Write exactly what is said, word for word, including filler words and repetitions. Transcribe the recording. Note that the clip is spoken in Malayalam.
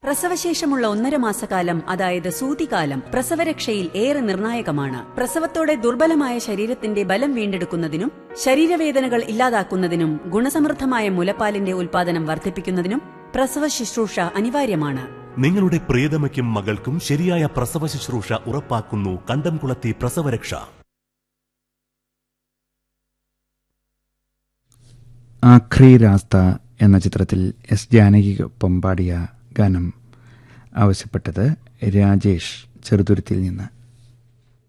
പ്രസവശേഷമുള്ള ഒന്നര മാസക്കാലം, അതായത് സൂതികാലം, പ്രസവരക്ഷയിൽ ഏറെ നിർണായകമാണ്. പ്രസവത്തോടെ ദുർബലമായ ശരീരത്തിന്റെ ബലം വീണ്ടെടുക്കുന്നതിനും ശരീരവേദനകൾ ഇല്ലാതാക്കുന്നതിനും ഗുണസമൃദ്ധമായ മുലപ്പാലിന്റെ ഉൽപാദനം വർദ്ധിപ്പിക്കുന്നതിനും പ്രസവ ശുശ്രൂഷ അനിവാര്യമാണ്. നിങ്ങളുടെ പ്രിയതമയ്ക്കും മകൾക്കും ശരിയായ പ്രസവ ശുശ്രൂഷ ഉറപ്പാക്കുന്നു കണ്ടംകുളത്തി പ്രസവരക്ഷ. ആഖ്രി രാസ്ത എന്ന ചിത്രത്തിൽ എസ് ജാനകിക്കൊപ്പം പാടിയ ഗാനം ആവശ്യപ്പെട്ടത് രാജേഷ് ചെറുതുരുത്തിയിൽ നിന്ന്.